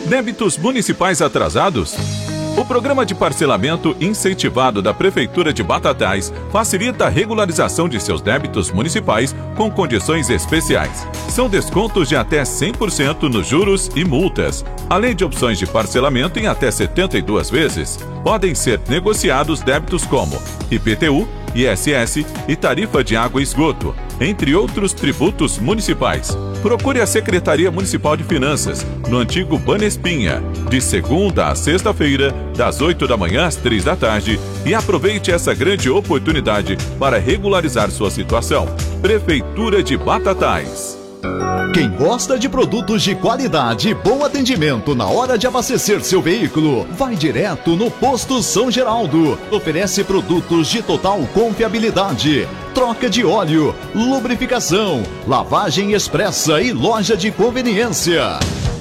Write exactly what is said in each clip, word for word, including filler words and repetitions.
Débitos municipais atrasados? O programa de parcelamento incentivado da Prefeitura de Batatais facilita a regularização de seus débitos municipais com condições especiais. São descontos de até cem por cento nos juros e multas, além de opções de parcelamento em até setenta e duas vezes. Podem ser negociados débitos como I P T U, I S S e tarifa de água e esgoto, entre outros tributos municipais. Procure a Secretaria Municipal de Finanças, no antigo Banespinha, de segunda a sexta-feira, das oito da manhã às três da tarde, e aproveite essa grande oportunidade para regularizar sua situação. Prefeitura de Batatais. Quem gosta de produtos de qualidade e bom atendimento na hora de abastecer seu veículo, vai direto no Posto São Geraldo. Oferece produtos de total confiabilidade, troca de óleo, lubrificação, lavagem expressa e loja de conveniência.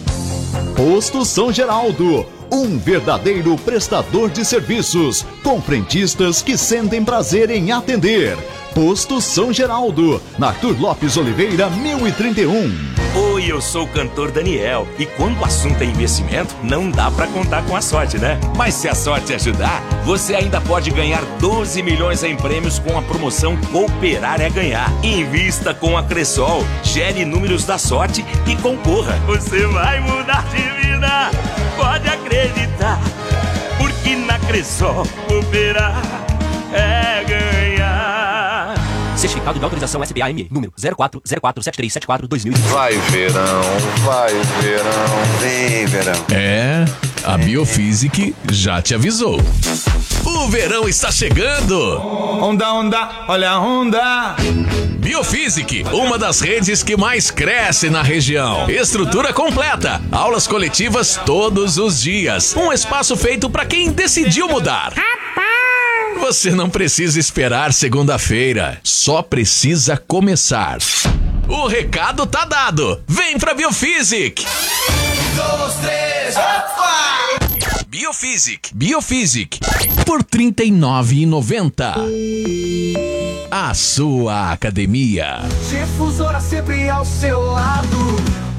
Posto São Geraldo, um verdadeiro prestador de serviços, com frentistas que sentem prazer em atender. Posto São Geraldo, na Arthur Lopes Oliveira, mil e trinta e um. Oi, eu sou o cantor Daniel. E quando o assunto é investimento, não dá pra contar com a sorte, né? Mas se a sorte ajudar, você ainda pode ganhar doze milhões em prêmios com a promoção Cooperar é Ganhar. Invista com a Cressol, gere números da sorte e concorra. Você vai mudar de vida, pode acreditar. Porque na Cressol, cooperar é ganhar. Certificado de autorização S B A M, número zero quatro zero quatro sete três sete quatro dois mil e vinte. Vai verão, vai verão, vem verão. É, a Biofísic já te avisou. O verão está chegando. Onda, onda, olha a onda. Biofísic, uma das redes que mais cresce na região. Estrutura completa, aulas coletivas todos os dias. Um espaço feito para quem decidiu mudar. Você não precisa esperar segunda-feira, só precisa começar. O recado tá dado. Vem pra Biofísic. Um, dois, três, opa! Biofísic, Biofísic, por trinta e nove reais e noventa centavos. A sua academia. Difusora sempre ao seu lado.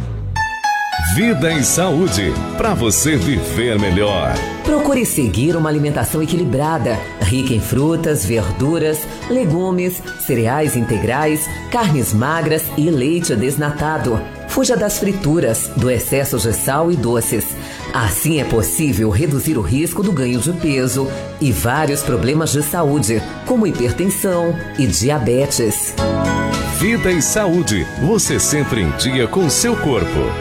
Vida e saúde, para você viver melhor. Procure seguir uma alimentação equilibrada, rica em frutas, verduras, legumes, cereais integrais, carnes magras e leite desnatado. Fuja das frituras, do excesso de sal e doces. Assim é possível reduzir o risco do ganho de peso e vários problemas de saúde, como hipertensão e diabetes. Vida e saúde, você sempre em dia com seu corpo.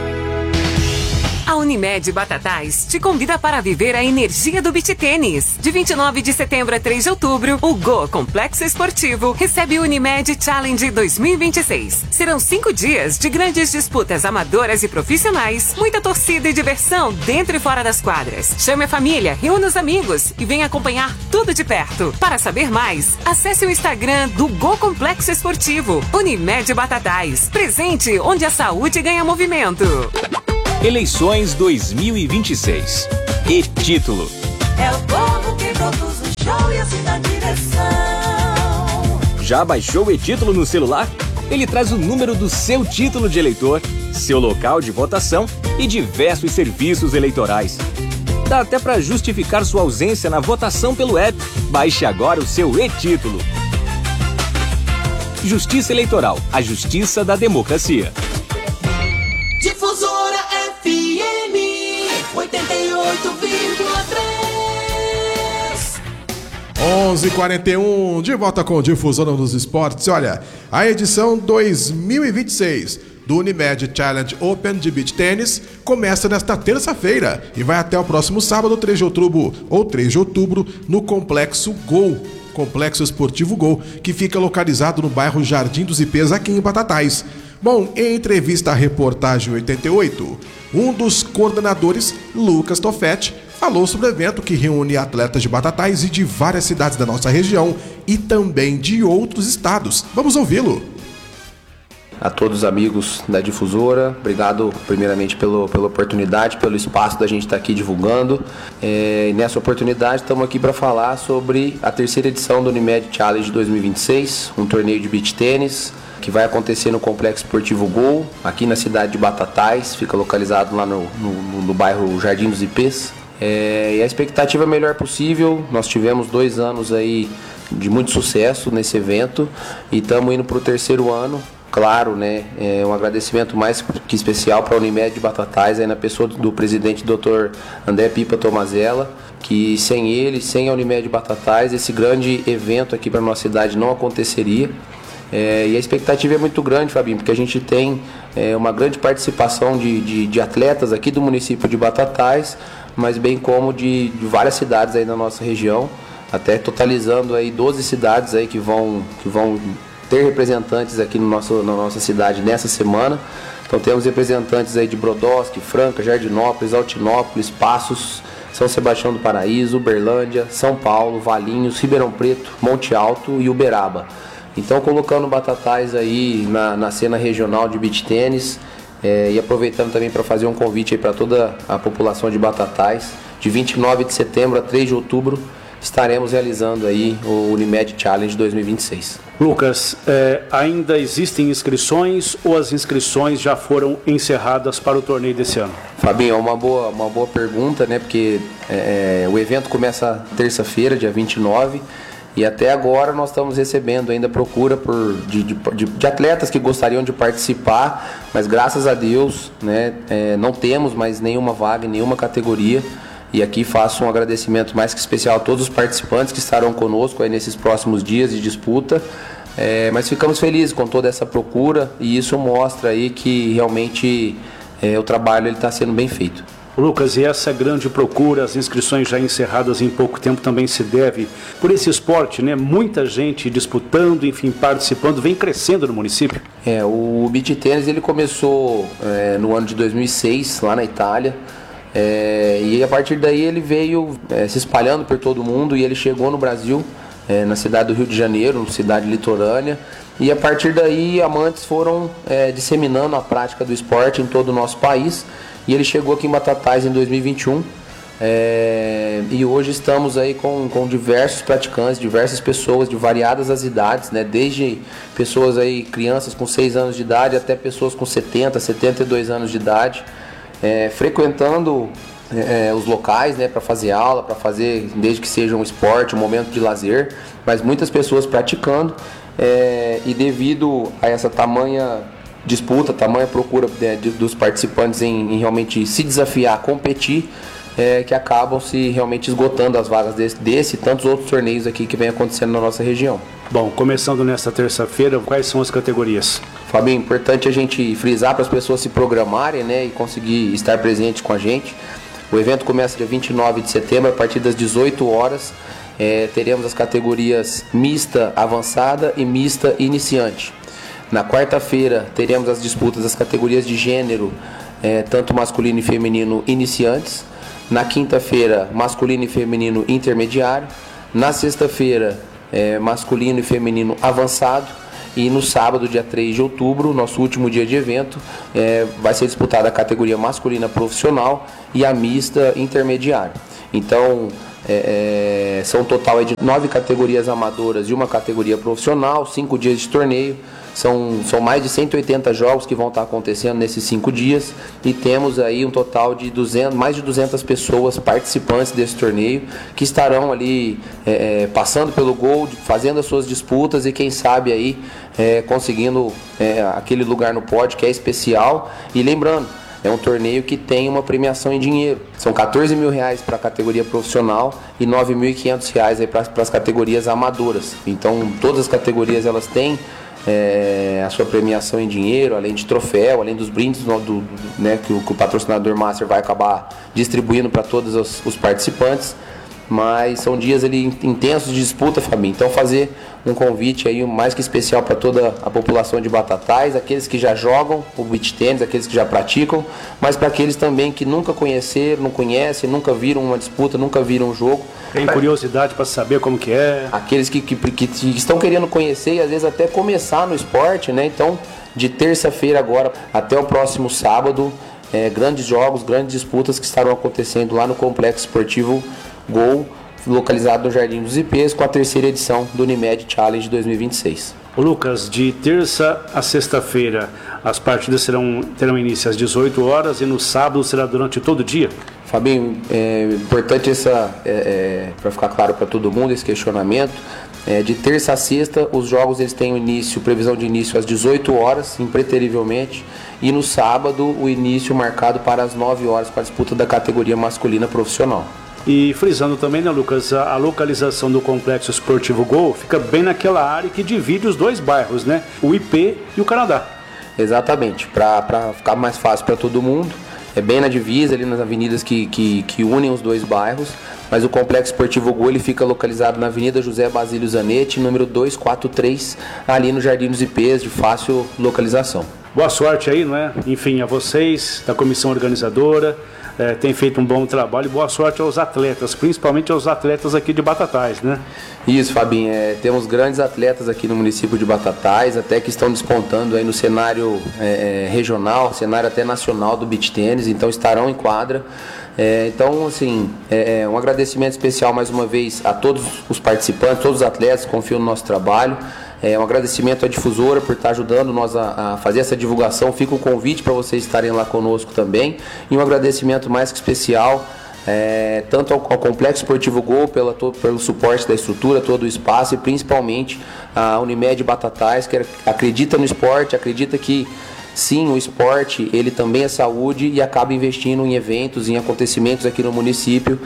A Unimed Batatais te convida para viver a energia do beach tênis. De vinte e nove de setembro a três de outubro, o Go Complexo Esportivo recebe o Unimed Challenge dois mil e vinte e seis. Serão cinco dias de grandes disputas amadoras e profissionais, muita torcida e diversão dentro e fora das quadras. Chame a família, reúna os amigos e venha acompanhar tudo de perto. Para saber mais, acesse o Instagram do Go Complexo Esportivo. Unimed Batatais, presente onde a saúde ganha movimento. Eleições dois mil e vinte e seis. E título. É o povo que produz o show e assim dá direção. Já baixou o e-título no celular? Ele traz o número do seu título de eleitor, seu local de votação e diversos serviços eleitorais. Dá até para justificar sua ausência na votação pelo app. Baixe agora o seu e-título. Justiça Eleitoral, a justiça da democracia. Difusora F M oitenta e oito vírgula três. onze e quarenta e um, de volta com Difusora dos Esportes. Olha, a edição dois mil e vinte e seis do Unimed Challenge Open de Beach Tennis começa nesta terça-feira e vai até o próximo sábado, três de outubro, ou três de outubro, no Complexo Gol, Complexo Esportivo Gol, que fica localizado no bairro Jardim dos Ipês, aqui em Batatais. Bom, em entrevista à reportagem oitenta e oito, um dos coordenadores, Lucas Toffetti, falou sobre o evento que reúne atletas de Batatais e de várias cidades da nossa região e também de outros estados. Vamos ouvi-lo. A todos os amigos da Difusora, obrigado primeiramente pelo, pela oportunidade, pelo espaço da gente estar aqui divulgando. É, nessa oportunidade estamos aqui para falar sobre a terceira edição do Unimed Challenge dois mil e vinte e seis, um torneio de beach tênis que vai acontecer no Complexo Esportivo Gol, aqui na cidade de Batatais, fica localizado lá no, no, no bairro Jardim dos Ipês. É, e a expectativa é a melhor possível. Nós tivemos dois anos aí de muito sucesso nesse evento e estamos indo para o terceiro ano. Claro, né, é um agradecimento mais que especial para a Unimed de Batatais, aí na pessoa do presidente doutor André Pipa Tomazella, que sem ele, sem a Unimed de Batatais, esse grande evento aqui para a nossa cidade não aconteceria. É, e a expectativa é muito grande, Fabinho, porque a gente tem é, uma grande participação de, de, de atletas aqui do município de Batatais, mas bem como de, de várias cidades aí na nossa região, até totalizando aí doze cidades aí que vão, que vão ter representantes aqui no nosso, na nossa cidade nessa semana. Então temos representantes aí de Brodowski, Franca, Jardinópolis, Altinópolis, Passos, São Sebastião do Paraíso, Uberlândia, São Paulo, Valinhos, Ribeirão Preto, Monte Alto e Uberaba. Então colocando Batatais aí na, na cena regional de beach tênis, é, e aproveitando também para fazer um convite para toda a população de Batatais, de vinte e nove de setembro a três de outubro, estaremos realizando aí o Unimed Challenge dois mil e vinte e seis. Lucas, é, ainda existem inscrições ou as inscrições já foram encerradas para o torneio desse ano? Fabinho, é uma boa, uma boa pergunta, né? Porque é, o evento começa terça-feira, dia vinte e nove, e até agora nós estamos recebendo ainda procura por, de, de, de atletas que gostariam de participar, mas graças a Deus, né, é, não temos mais nenhuma vaga em nenhuma categoria. E aqui faço um agradecimento mais que especial a todos os participantes que estarão conosco aí nesses próximos dias de disputa. É, mas ficamos felizes com toda essa procura e isso mostra aí que realmente é, o trabalho está sendo bem feito. Lucas, e essa grande procura, as inscrições já encerradas em pouco tempo também se deve por esse esporte, né? Muita gente disputando, enfim, participando, vem crescendo no município. É, o beach tênis ele começou é, no ano de dois mil e seis, lá na Itália. É, e a partir daí ele veio é, se espalhando por todo mundo e ele chegou no Brasil, é, na cidade do Rio de Janeiro, cidade litorânea. E a partir daí amantes foram é, disseminando a prática do esporte em todo o nosso país. E ele chegou aqui em Batatais em dois mil e vinte e um. É, e hoje estamos aí com, com diversos praticantes, diversas pessoas de variadas as idades, né? Desde pessoas aí, crianças com seis anos de idade até pessoas com setenta, setenta e dois anos de idade, é, frequentando é, os locais, né, para fazer aula, para fazer, desde que seja um esporte, um momento de lazer, mas muitas pessoas praticando, é, e devido a essa tamanha disputa, tamanha procura né, de, dos participantes em, em realmente se desafiar, competir, é, que acabam se realmente esgotando as vagas desse, desse e tantos outros torneios aqui que vem acontecendo na nossa região. Bom, começando nesta terça-feira, quais são as categorias? Fabinho, importante a gente frisar para as pessoas se programarem, né, e conseguir estar presente com a gente. O evento começa dia vinte e nove de setembro, a partir das dezoito horas. É, teremos as categorias mista avançada e mista iniciante. Na quarta-feira teremos as disputas das categorias de gênero, é, tanto masculino e feminino iniciantes. Na quinta-feira, masculino e feminino intermediário. Na sexta-feira, é, masculino e feminino avançado. E no sábado, dia três de outubro, nosso último dia de evento, é, vai ser disputada a categoria masculina profissional e a mista intermediária. Então, é, é, são um total de nove categorias amadoras e uma categoria profissional, cinco dias de torneio. São, são mais de cento e oitenta jogos que vão estar acontecendo nesses cinco dias e temos aí um total de duzentas, mais de duzentas pessoas participantes desse torneio que estarão ali é, passando pelo gol, fazendo as suas disputas e quem sabe aí é, conseguindo é, aquele lugar no pódio que é especial. E lembrando, é um torneio que tem uma premiação em dinheiro. São quatorze mil reais para a categoria profissional e nove mil e quinhentos reais para as categorias amadoras. Então todas as categorias elas têm É, a sua premiação em dinheiro, além de troféu, além dos brindes do, do, né, que, o, que o patrocinador Master vai acabar distribuindo para todos os, os participantes. Mas são dias ali intensos de disputa, Fabinho. Então fazer um convite aí mais que especial para toda a população de Batatais, aqueles que já jogam o beach tennis, aqueles que já praticam, mas para aqueles também que nunca conheceram, não conhecem, nunca viram uma disputa, nunca viram um jogo. Tem curiosidade para saber como que é. Aqueles que, que, que, que estão querendo conhecer e às vezes até começar no esporte, né? Então, de terça-feira agora até o próximo sábado, é, grandes jogos, grandes disputas que estarão acontecendo lá no Complexo Esportivo Gol, localizado no Jardim dos Ipês, com a terceira edição do Unimed Challenge dois mil e vinte e seis. Ô Lucas, de terça a sexta-feira, as partidas serão, terão início às dezoito horas e no sábado será durante todo o dia? Fabinho, é importante essa, é, é, para ficar claro para todo mundo, esse questionamento. É, de terça a sexta, os jogos eles têm o início, previsão de início às dezoito horas, impreterivelmente, e no sábado o início marcado para as nove horas com a disputa da categoria masculina profissional. E frisando também, né, Lucas, a, a localização do Complexo Esportivo Gol fica bem naquela área que divide os dois bairros, né? O I P e o Canadá. Exatamente, para ficar mais fácil para todo mundo. É bem na divisa, ali nas avenidas que, que, que unem os dois bairros. Mas o Complexo Esportivo Gol ele fica localizado na Avenida José Basílio Zanetti, número duzentos e quarenta e três, ali no Jardim dos I Ps, de fácil localização. Boa sorte aí, não é? Enfim, a vocês, da comissão organizadora, é, tem feito um bom trabalho e boa sorte aos atletas, principalmente aos atletas aqui de Batatais, né? Isso, Fabinho, é, temos grandes atletas aqui no município de Batatais, até que estão despontando aí no cenário é, regional, cenário até nacional do beach tênis, então estarão em quadra. É, então, assim, é, um agradecimento especial mais uma vez a todos os participantes, todos os atletas que confiam no nosso trabalho. É, um agradecimento à difusora por estar ajudando nós a, a fazer essa divulgação. Fica o convite para vocês estarem lá conosco também. E um agradecimento mais que especial é, tanto ao, ao Complexo Esportivo Gol pela, todo, pelo suporte da estrutura, todo o espaço e principalmente a Unimed Batatais, que acredita no esporte, acredita que sim, o esporte ele também é saúde e acaba investindo em eventos, em acontecimentos aqui no município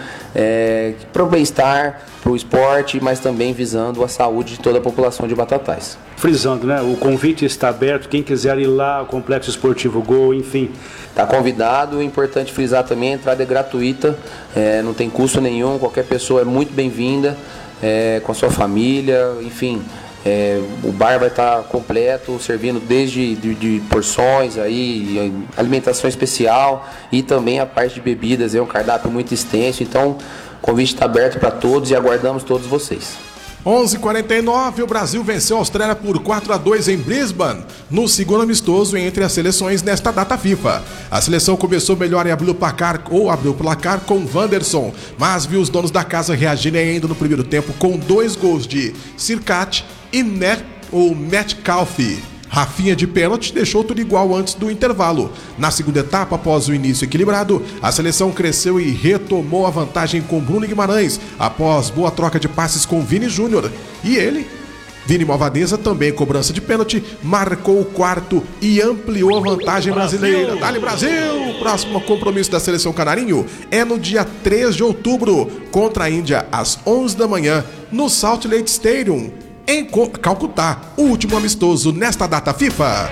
é, para o bem-estar, para o esporte, mas também visando a saúde de toda a população de Batatais. Frisando, né? O convite está aberto, quem quiser ir lá, o Complexo Esportivo Gol, enfim. Está convidado, é importante frisar também, a entrada é gratuita, é, não tem custo nenhum, qualquer pessoa é muito bem-vinda, é, com a sua família, enfim. É, o bar vai estar completo, servindo desde de, de porções, aí, alimentação especial e também a parte de bebidas, é um cardápio muito extenso, então o convite está aberto para todos e aguardamos todos vocês. onze e quarenta e nove, o Brasil venceu a Austrália por quatro a dois em Brisbane, no segundo amistoso entre as seleções nesta data FIFA. A seleção começou melhor e abriu o placar, ou abriu o placar com Wanderson, mas viu os donos da casa reagirem ainda no primeiro tempo com dois gols de Sirkat e Net, ou Metcalf. Rafinha de pênalti deixou tudo igual antes do intervalo. Na segunda etapa, após o início equilibrado, a seleção cresceu e retomou a vantagem com Bruno Guimarães, após boa troca de passes com Vini Júnior. E ele, Vini Malvadeza, também cobrança de pênalti, marcou o quarto e ampliou a vantagem brasileira. Dale Brasil! O próximo compromisso da seleção canarinho é no dia três de outubro, contra a Índia, às onze da manhã, no Salt Lake Stadium, em Calcutá, o último amistoso nesta data FIFA.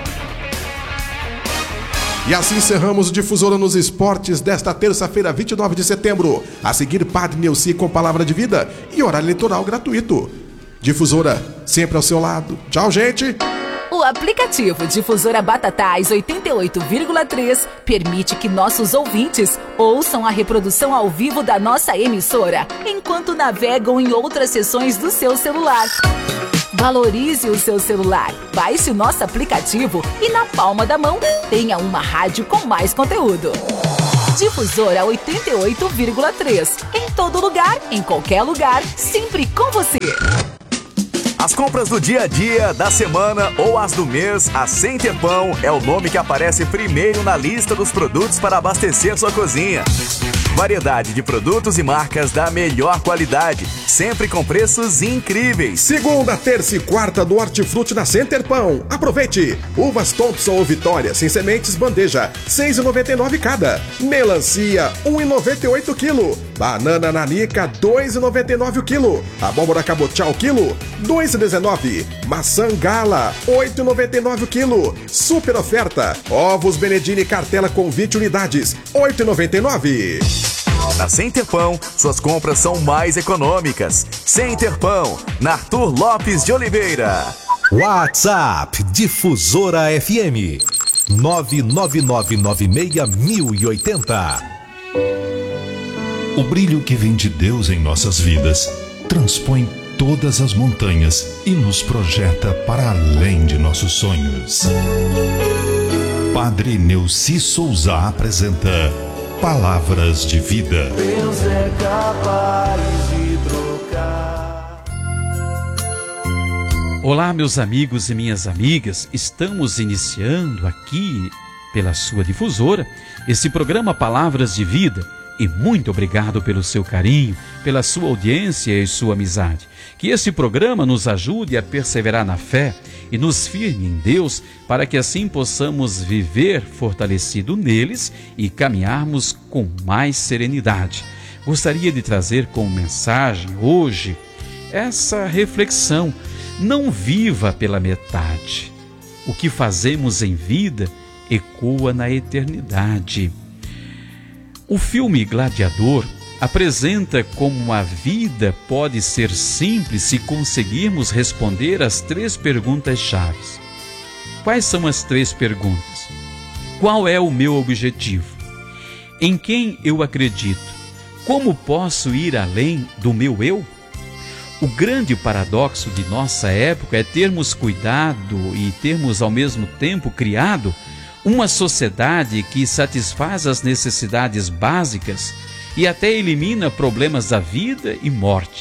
E assim encerramos o Difusora nos Esportes desta terça-feira, vinte e nove de setembro. A seguir, Padre Neuci com Palavra de Vida e horário eleitoral gratuito. Difusora, sempre ao seu lado. Tchau, gente! O aplicativo Difusora Batatais oitenta e oito vírgula três permite que nossos ouvintes ouçam a reprodução ao vivo da nossa emissora, enquanto navegam em outras seções do seu celular. Valorize o seu celular, baixe o nosso aplicativo e na palma da mão tenha uma rádio com mais conteúdo. Difusora oitenta e oito vírgula três, em todo lugar, em qualquer lugar, sempre com você. As compras do dia a dia, da semana ou as do mês, a Center Pão é o nome que aparece primeiro na lista dos produtos para abastecer sua cozinha. Variedade de produtos e marcas da melhor qualidade, sempre com preços incríveis. Segunda, terça e quarta do Hortifruti na Center Pão. Aproveite! Uvas Thompson ou Vitória sem sementes bandeja, seis reais e noventa e nove centavos cada. Melancia, um real e noventa e oito centavos quilo. Banana nanica, dois reais e noventa e nove centavos o quilo. Abóbora cabotiá o quilo, dois reais e dezenove centavos. Maçã gala, oito reais e noventa e nove centavos o quilo. Super oferta. Ovos Benedini cartela com vinte unidades, oito reais e noventa e nove centavos. Na Center Pão, suas compras são mais econômicas. Center Pão, na Arthur Lopes de Oliveira. WhatsApp Difusora F M nove nove nove nove seis mil e oitenta. O brilho que vem de Deus em nossas vidas transpõe todas as montanhas e nos projeta para além de nossos sonhos. Padre Neuci Souza apresenta Palavras de Vida. Deus é capaz de trocar. Olá, meus amigos e minhas amigas, estamos iniciando aqui, pela sua difusora, esse programa Palavras de Vida. E muito obrigado pelo seu carinho, pela sua audiência e sua amizade. Que esse programa nos ajude a perseverar na fé e nos firme em Deus, para que assim possamos viver fortalecido neles e caminharmos com mais serenidade. Gostaria de trazer como mensagem hoje essa reflexão: não viva pela metade. O que fazemos em vida ecoa na eternidade. O filme Gladiador apresenta como a vida pode ser simples se conseguirmos responder as três perguntas-chave. Quais são as três perguntas? Qual é o meu objetivo? Em quem eu acredito? Como posso ir além do meu eu? O grande paradoxo de nossa época é termos cuidado e termos ao mesmo tempo criado uma sociedade que satisfaz as necessidades básicas e até elimina problemas da vida e morte,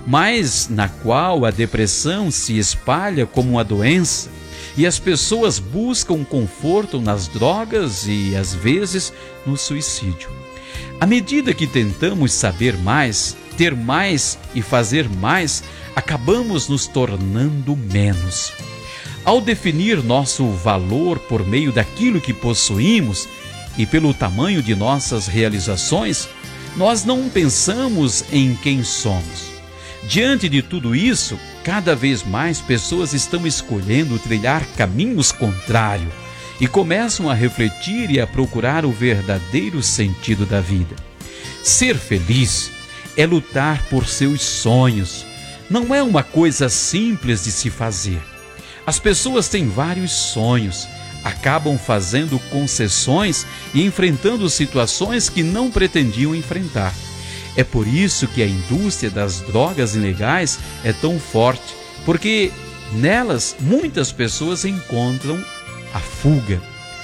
mas na qual a depressão se espalha como uma doença e as pessoas buscam conforto nas drogas e, às vezes, no suicídio. À medida que tentamos saber mais, ter mais e fazer mais, acabamos nos tornando menos. Ao definir nosso valor por meio daquilo que possuímos e pelo tamanho de nossas realizações, nós não pensamos em quem somos. Diante de tudo isso, cada vez mais pessoas estão escolhendo trilhar caminhos contrários e começam a refletir e a procurar o verdadeiro sentido da vida. Ser feliz é lutar por seus sonhos. Não é uma coisa simples de se fazer. As pessoas têm vários sonhos, acabam fazendo concessões e enfrentando situações que não pretendiam enfrentar. É por isso que a indústria das drogas ilegais é tão forte, porque nelas muitas pessoas encontram a fuga.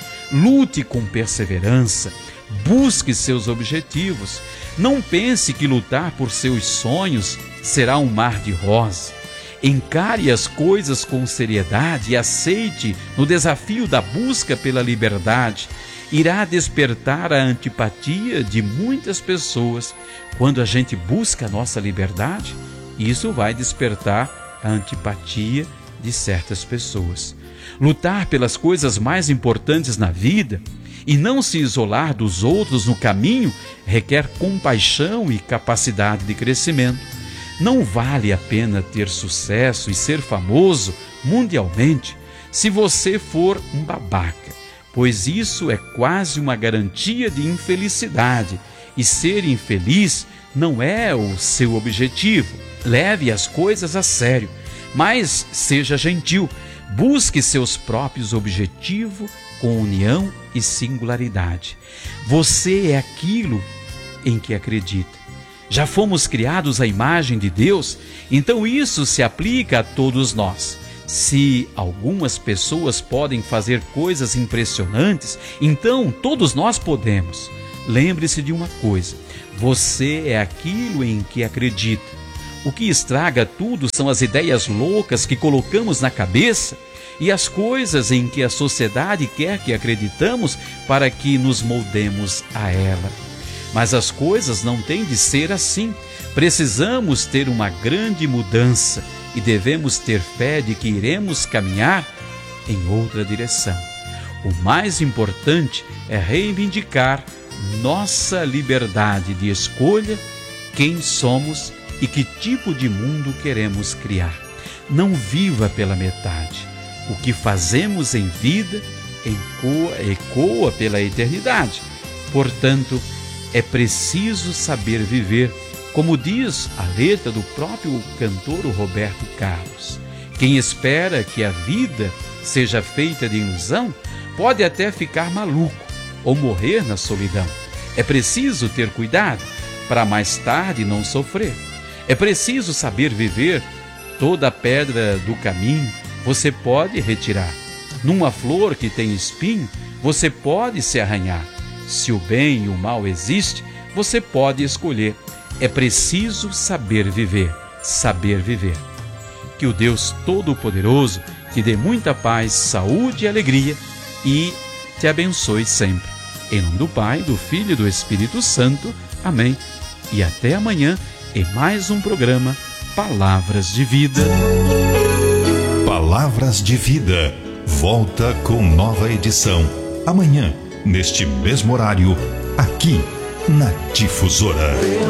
Lute com perseverança, busque seus objetivos. Não pense que lutar por seus sonhos será um mar de rosas. Encare as coisas com seriedade e aceite no desafio da busca pela liberdade. Irá despertar a antipatia de muitas pessoas. Quando a gente busca a nossa liberdade, isso vai despertar a antipatia de certas pessoas. Lutar pelas coisas mais importantes na vida e não se isolar dos outros no caminho requer compaixão e capacidade de crescimento. Não vale a pena ter sucesso e ser famoso mundialmente se você for um babaca, pois isso é quase uma garantia de infelicidade, e ser infeliz não é o seu objetivo. Leve as coisas a sério, mas seja gentil. Busque seus próprios objetivos com união e singularidade. Você é aquilo em que acredita. Já fomos criados à imagem de Deus, então isso se aplica a todos nós. Se algumas pessoas podem fazer coisas impressionantes, então todos nós podemos. Lembre-se de uma coisa: você é aquilo em que acredita. O que estraga tudo são as ideias loucas que colocamos na cabeça e as coisas em que a sociedade quer que acreditamos para que nos moldemos a ela. Mas as coisas não têm de ser assim. Precisamos ter uma grande mudança e devemos ter fé de que iremos caminhar em outra direção. O mais importante é reivindicar nossa liberdade de escolha, quem somos e que tipo de mundo queremos criar. Não viva pela metade. O que fazemos em vida ecoa, ecoa pela eternidade. Portanto, é preciso saber viver, como diz a letra do próprio cantor Roberto Carlos. Quem espera que a vida seja feita de ilusão pode até ficar maluco ou morrer na solidão. É preciso ter cuidado para mais tarde não sofrer. É preciso saber viver. Toda pedra do caminho você pode retirar. Numa flor que tem espinho, você pode se arranhar. Se o bem e o mal existem, você pode escolher. É preciso saber viver, saber viver. Que o Deus Todo-Poderoso te dê muita paz, saúde e alegria e te abençoe sempre. Em nome do Pai, do Filho e do Espírito Santo. Amém. E até amanhã em mais um programa Palavras de Vida. Palavras de Vida. Volta com nova edição. Amanhã, neste mesmo horário, aqui na Difusora.